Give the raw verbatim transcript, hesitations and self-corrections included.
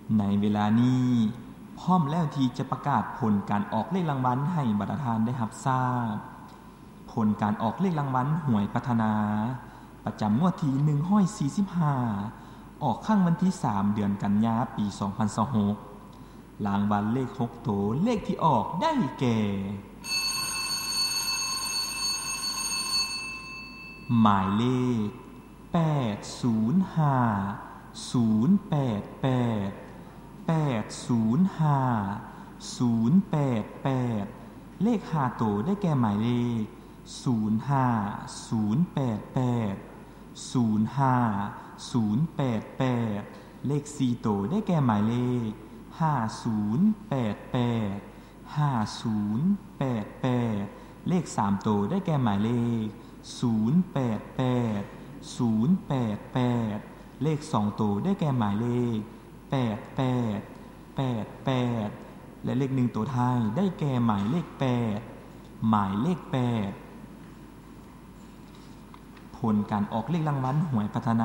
ในเวลานี้พร้อมแล้วที่จะประกาศผลการออกเลขรางวัลให้บรรดาท่านได้รับทราบผลการออกเลขรางวัลหวยพัฒนาประจำงวดที่หนึ่งร้อยสี่สิบห้าออกข้างวันที่สามเดือนกันยายนปีสองพันยี่สิบหกรางวัลเลขหกตัวเลขที่ออกได้แก่หมายเลขแปด ศูนย์ ห้า ศูนย์ แปด แปด แปด ศูนย์ ห้า ศูนย์ แปด แปดเลขห้าตัวได้แก่หมายเลขศูนย์ ห้า ศูนย์ แปด แปด ศูนย์ ห้า ศูนย์ แปด แปดเลขสี่ตัวได้แก่หมายเลขห้า ศูนย์ แปด แปด ห้า ศูนย์ แปด แปดเลขสามตัวได้แก่หมายเลขศูนย์ แปด แปด ศูนย์ แปด แปดเลขสองตัวได้แก่หมายเลขแปด แปด แปด แปดและเลขหนึ่งตัวท้ายได้แก่หมายเลขแปดหมายเลขแปดผลการออกเลขรางวัลหวยพัฒนา